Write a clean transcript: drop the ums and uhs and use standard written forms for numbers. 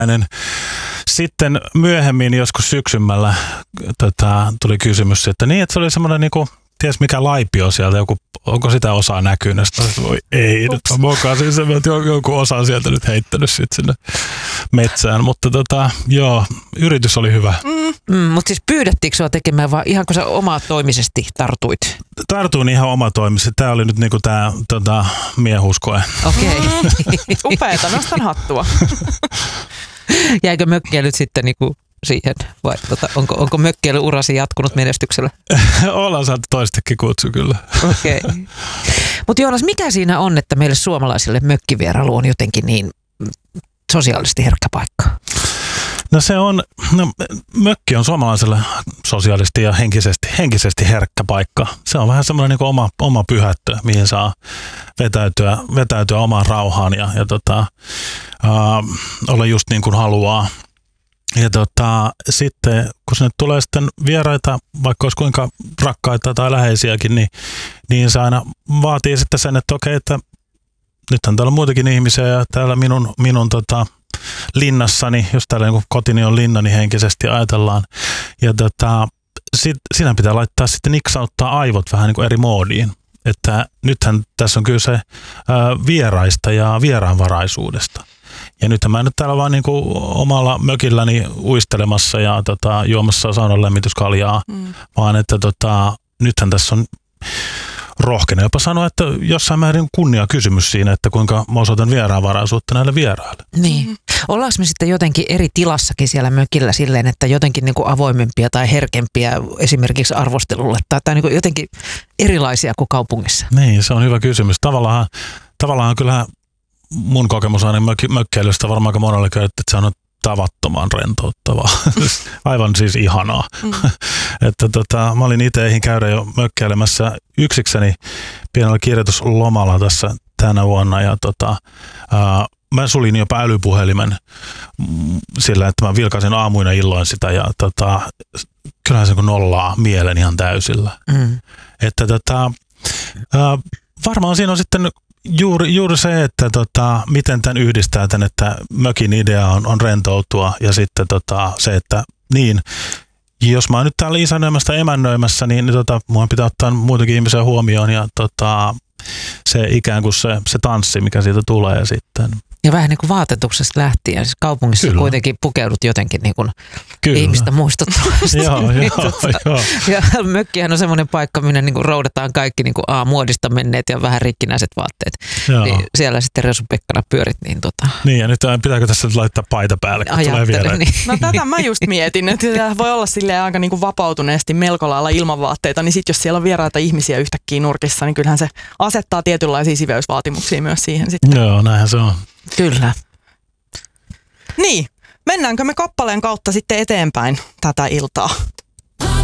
Sitten myöhemmin joskus syksymällä tuli kysymys, että niin, että se oli semmoinen niinku, ties mikä laipio sieltä, onko sitä osaa näkynyt? Ei, nyt mä mokasin sen, että joku osa on sieltä nyt heittänyt sit sinne metsään, mutta joo, yritys oli hyvä. Mutta siis pyydettiinkö sua tekemään vai ihan kun sä omatoimisesti tartuit? Tartuin ihan omatoimisesti. Tämä oli nyt niinku tää miehuuskoe. Okei. Upeeta, nostan hattua. Jäikö mökkeilyt sitten niinku siihen vai onko mökkeilyurasi jatkunut menestyksellä? Ollaan saatu toistakin kutsu kyllä. Okei. Mutta Joonas, mikä siinä on, että meille suomalaisille mökkivierailu on jotenkin niin sosiaalisesti herkkä paikka? Mökki on suomalaiselle sosiaalisesti ja henkisesti herkkä paikka. Se on vähän semmoinen niin oma pyhättö, mihin saa vetäytyä omaan rauhaan ja olla just niin kuin haluaa. Ja sitten kun sinne tulee sitten vieraita, vaikka olisi kuinka rakkaita tai läheisiäkin, niin se aina vaatii sitten sen, että okei, että nythän täällä on muitakin ihmisiä ja täällä minun linnassani, jos täällä niin kotini on linna, niin henkisesti ajatellaan. Ja siinä pitää laittaa sitten niksauttaa aivot vähän niin kuin eri moodiin. Että nythän tässä on kyse vieraista ja vieraanvaraisuudesta. Ja nythän mä nyt täällä vaan niin kuin omalla mökilläni uistelemassa ja juomassa saunan lämmityskaljaa, vaan että nythän tässä on rohkenen jopa sanoa, että jossain määrin kunnia kysymys siinä, että kuinka mä osoitan vieraanvaraisuutta näille vieraille. Niin. Ollaanko me sitten jotenkin eri tilassakin siellä mökillä silleen, että jotenkin niin kuin avoimempia tai herkempiä esimerkiksi arvostelulle tai niin kuin jotenkin erilaisia kuin kaupungissa? Niin, se on hyvä kysymys. Tavallaan kyllähän mun kokemus aina mökkeilystä varmaan aika monelle että se on tavattoman rentouttavaa. Aivan siis ihanaa. Että mä olin itse eihin käydä jo mökkeilemässä yksikseni pienellä kirjoituslomalla tässä tänä vuonna ja mä suljin jopa älypuhelimen sillä, että mä vilkaisin aamuina illoin sitä ja kyllähän se kun nollaa mielen ihan täysillä. Että varmaan siinä on sitten juuri se, että miten tämän yhdistää tämän, että mökin idea on rentoutua ja sitten se, että niin, jos mä oon nyt täällä isännöimästä emännöimässä, niin mun pitää ottaa muitakin ihmisiä huomioon ja se ikään kuin se tanssi, mikä siitä tulee sitten. Ja vähän niin kuin vaatetuksesta lähtien, siis kaupungissa kyllä. Kuitenkin pukeudut jotenkin niin kuin ihmistä muistuttavasti. Joo. Ja mökkihän on semmoinen paikka, minne niin kuin roudataan kaikki niin kuin muodista menneet ja vähän rikkinäiset vaatteet. Niin siellä sitten Resu-Pekkana pyörit. Niin, ja nyt pitääkö tässä laittaa paita päälle, kun tulee viereen? Niin. No tätä mä just mietin, että voi olla silleen aika niin kuin vapautuneesti melko lailla ilman vaatteita, niin sitten jos siellä on vieraita ihmisiä yhtäkkiä nurkissa, niin kyllähän se asettaa tietynlaisia siveysvaatimuksia myös siihen sitten. Joo, näinhän se on. Kyllä. Niin, mennäänkö me kappaleen kautta sitten eteenpäin tätä iltaa?